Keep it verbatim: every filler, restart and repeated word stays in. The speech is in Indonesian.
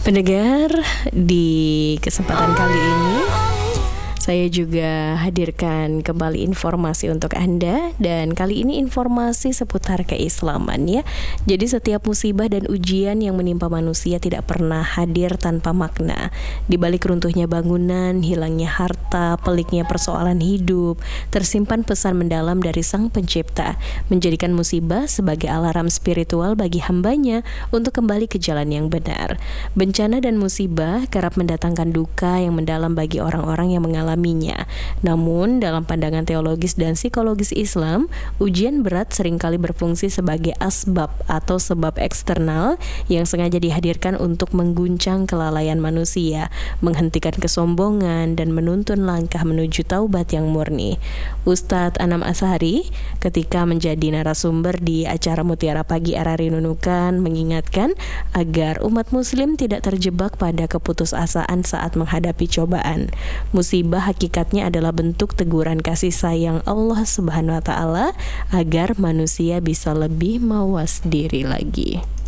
Pendengar, di kesempatan kali ini saya juga hadirkan kembali informasi untuk Anda, dan kali ini informasi seputar keislaman ya. Jadi setiap musibah dan ujian yang menimpa manusia tidak pernah hadir tanpa makna. Di balik runtuhnya bangunan, hilangnya harta, peliknya persoalan hidup, tersimpan pesan mendalam dari Sang Pencipta, menjadikan musibah sebagai alarm spiritual bagi hambanya untuk kembali ke jalan yang benar. Bencana dan musibah kerap mendatangkan duka yang mendalam bagi orang-orang yang mengalami Minya. Namun dalam pandangan teologis dan psikologis Islam, ujian berat seringkali berfungsi sebagai asbab atau sebab eksternal yang sengaja dihadirkan untuk mengguncang kelalaian manusia, menghentikan kesombongan, dan menuntun langkah menuju taubat yang murni. Ustadz Anam Ashari ketika menjadi narasumber di acara Mutiara Pagi R R I Nunukan mengingatkan agar umat muslim tidak terjebak pada keputusasaan saat menghadapi cobaan. Musibah hakikatnya adalah bentuk teguran kasih sayang Allah Subhanahu wa taala agar manusia bisa lebih mawas diri lagi.